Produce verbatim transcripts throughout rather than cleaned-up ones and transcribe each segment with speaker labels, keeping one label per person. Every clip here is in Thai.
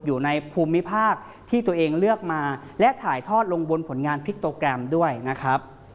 Speaker 1: อยู่ในภูมิภาคที่ตัวเองเลือกมาและถ่ายทอดลงบนผลงานพิกโตแกรมด้วยนะครับ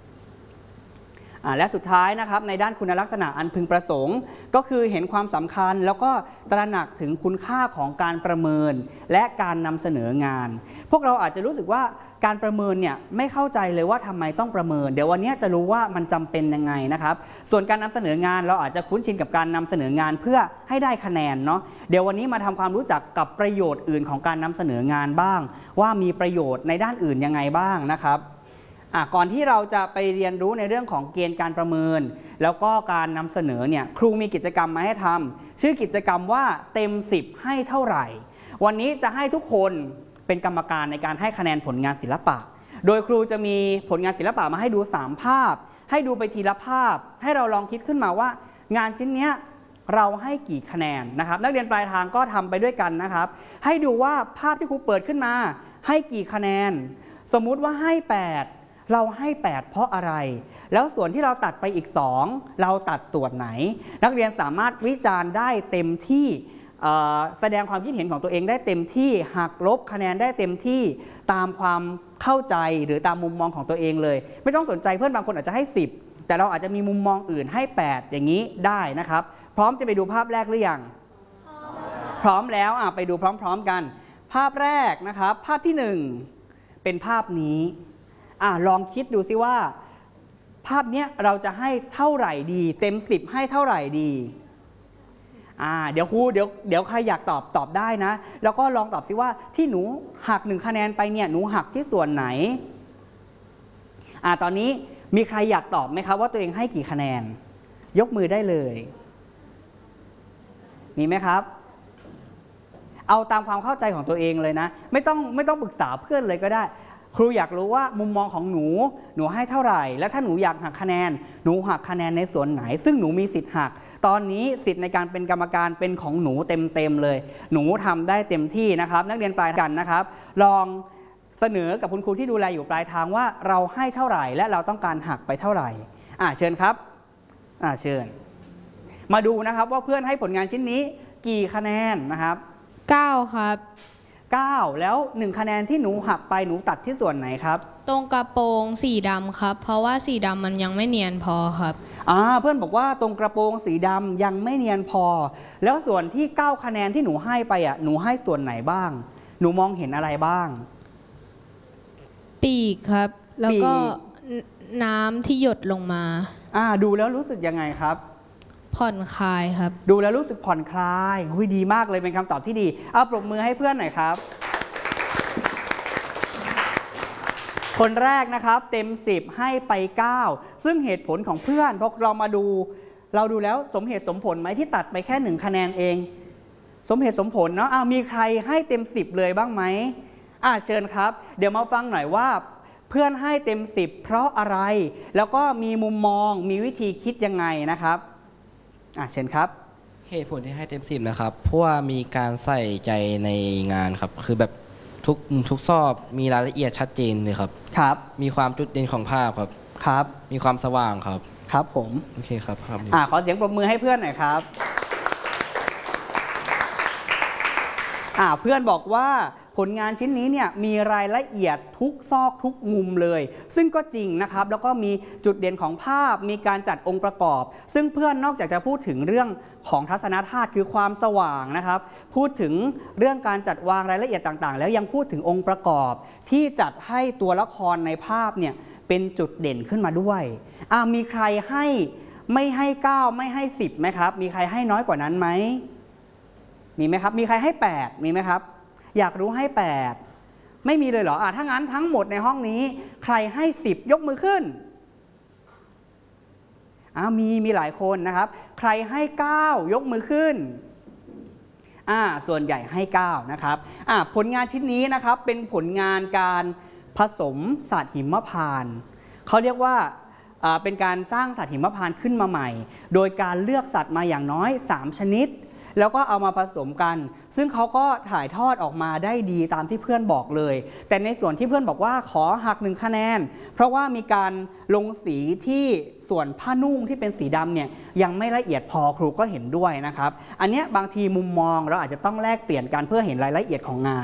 Speaker 1: และสุดท้ายนะครับในด้านคุณลักษณะอันพึงประสงค์ก็คือเห็นความสำคัญแล้วก็ตระหนักถึงคุณค่าของการประเมินและการนำเสนองานพวกเราอาจจะรู้สึกว่าการประเมินเนี่ยไม่เข้าใจเลยว่าทำไมต้องประเมินเดี๋ยววันนี้จะรู้ว่ามันจำเป็นยังไงนะครับส่วนการนำเสนองานเราอาจจะคุ้นชินกับการนำเสนองานเพื่อให้ได้คะแนนเนาะเดี๋ยววันนี้มาทำความรู้จักกับประโยชน์อื่นของการนำเสนองานบ้างว่ามีประโยชน์ในด้านอื่นยังไงบ้างนะครับก่อนที่เราจะไปเรียนรู้ในเรื่องของเกณฑ์การประเมินแล้วก็การนำเสนอเนี่ยครูมีกิจกรรมมาให้ทำชื่อกิจกรรมว่าเต็มสิบให้เท่าไหร่วันนี้จะให้ทุกคนเป็นกรรมการในการให้คะแนนผลงานศิลปะโดยครูจะมีผลงานศิลปะมาให้ดูสามภาพให้ดูไปทีละภาพให้เราลองคิดขึ้นมาว่างานชิ้นนี้เราให้กี่คะแนนนะครับนักเรียนปลายทางก็ทำไปด้วยกันนะครับให้ดูว่าภาพที่ครูเปิดขึ้นมาให้กี่คะแนนสมมุติว่าให้แปดเราให้แปดเพราะอะไรแล้วส่วนที่เราตัดไปอีกสองเราตัดส่วนไหนนักเรียนสามารถวิจารณ์ได้เต็มที่แสดงความคิดเห็นของตัวเองได้เต็มที่หักลบคะแนนได้เต็มที่ตามความเข้าใจหรือตามมุมมองของตัวเองเลยไม่ต้องสนใจเพื่อนบางคนอาจจะให้สิบแต่เราอาจจะมีมุมมองอื่นให้แปดอย่างนี้ได้นะครับพร้อมจะไปดูภาพแรกหรือยังพร้อมแล้วไปดูพร้อมๆกันภาพแรกนะครับภาพที่หนึ่งเป็นภาพนี้อ่ะลองคิดดูซิว่าภาพนี้เราจะให้เท่าไหร่ดีเต็มสิบให้เท่าไหร่ดีอ่าเดี๋ยวครูเดี๋ยวเดี๋ยวใครอยากตอบตอบได้นะแล้วก็ลองตอบซิว่าที่หนูหักหนึ่งคะแนนไปเนี่ยหนูหักที่ส่วนไหนอ่าตอนนี้มีใครอยากตอบไหมครับว่าตัวเองให้กี่คะแนนยกมือได้เลยมีไหมครับเอาตามความเข้าใจของตัวเองเลยนะไม่ต้องไม่ต้องปรึกษาเพื่อนเลยก็ได้ครูอยากรู้ว่ามุมมองของหนูหนูให้เท่าไหร่แล้วถ้าหนูอยากหักคะแนนหนูหักคะแนนในส่วนไหนซึ่งหนูมีสิทธิ์หักตอนนี้สิทธิ์ในการเป็นกรรมการเป็นของหนูเต็มๆเลยหนูทำได้เต็มที่นะครับนักเรียนปลายกันนะครับลองเสนอกับคุณครูที่ดูแลอยู่ปลายทางว่าเราให้เท่าไหร่และเราต้องการหักไปเท่าไหร่อ่าเชิญครับอ่าเชิญมาดูนะครับว่าเพื่อนให้ผลงานชิ้นนี้กี่คะแนนนะครับ
Speaker 2: เก้าครับ
Speaker 1: เก้าแล้วหนึ่งคะแนนที่หนูหักไปหนูตัดที่ส่วนไหนครับ
Speaker 2: ตรงกระโปรงสีดำครับเพราะว่าสีดำมันยังไม่เนียนพอครับ
Speaker 1: อ่าเพื่อนบอกว่าตรงกระโปรงสีดำยังไม่เนียนพอแล้วส่วนที่เก้าคะแนนที่หนูให้ไปอ่ะหนูให้ส่วนไหนบ้างหนูมองเห็นอะไรบ้าง
Speaker 2: ปีกครับแล้วก็น้ำที่หยดลงมา
Speaker 1: อ่าดูแล้วรู้สึกยังไงครับ
Speaker 2: ผ่อนคลายครับ
Speaker 1: ดูแล้วรู้สึกผ่อนคลายหุยดีมากเลยเป็นคำตอบที่ดีเอาปรบมือให้เพื่อนหน่อยครับคนแรกนะครับเต็มสิบให้ไปเก้าซึ่งเหตุผลของเพื่อนพอเรามาดูเราดูแล้วสมเหตุสมผลไหมที่ตัดไปแค่หนึ่งคะแนนเองสมเหตุสมผลเนาะอ้าวมีใครให้เต็มสิบเลยบ้างไหมอ่าเชิญครับเดี๋ยวมาฟังหน่อยว่าเพื่อนให้เต็มสิบเพราะอะไรแล้วก็มีมุมมองมีวิธีคิดยังไงนะครับอ่ะเชิญครับ
Speaker 3: เหตุผลที่ให้เต็มสิบนะครับเพราะว่ามีการใส่ใจในงานครับคือแบบทุกทุกซอกมีรายละเอียดชัดเจนเลยครับ
Speaker 1: ครับ
Speaker 3: มีความจุดเด่นของภาพครับ
Speaker 1: ครับ
Speaker 3: มีความสว่างครับ
Speaker 1: ครับผม
Speaker 3: โอเคครับครับ
Speaker 1: อ่ะขอเสียงปรบมือให้เพื่อนหน่อยครับอ่ะเพื่อนบอกว่าผลงานชิ้นนี้เนี่ยมีรายละเอียดทุกซอกทุกมุมเลยซึ่งก็จริงนะครับแล้วก็มีจุดเด่นของภาพมีการจัดองค์ประกอบซึ่งเพื่อนนอกจากจะพูดถึงเรื่องของทัศนธาตุคือความสว่างนะครับพูดถึงเรื่องการจัดวางรายละเอียดต่างๆแล้วยังพูดถึงองค์ประกอบที่จัดให้ตัวละครในภาพเนี่ยเป็นจุดเด่นขึ้นมาด้วยอ่ะมีใครให้ไม่ให้เก้าไม่ให้สิบไหมครับมีใครให้น้อยกว่านั้นไหมมีไหมครับมีใครให้แปดมีไหมครับอยากรู้ให้แปดไม่มีเลยเหรออ่ะถ้างั้นทั้งหมดในห้องนี้ใครให้สิบยกมือขึ้นอ่ามีมีหลายคนนะครับใครให้เก้ายกมือขึ้นอ่าส่วนใหญ่ให้เก้านะครับอ่าผลงานชิ้นนี้นะครับเป็นผลงานการผสมสัตว์หิมพานต์เขาเรียกว่าเป็นการสร้างสัตว์หิมพานต์ขึ้นมาใหม่โดยการเลือกสัตว์มาอย่างน้อยสามชนิดแล้วก็เอามาผสมกันซึ่งเขาก็ถ่ายทอดออกมาได้ดีตามที่เพื่อนบอกเลยแต่ในส่วนที่เพื่อนบอกว่าขอหักหนึ่งคะแนนเพราะว่ามีการลงสีที่ส่วนผ้านุ่งที่เป็นสีดำเนี่ยยังไม่ละเอียดพอครูก็เห็นด้วยนะครับอันนี้บางทีมุมมองเราอาจจะต้องแลกเปลี่ยนกันเพื่อเห็นรายละเอียดของงาน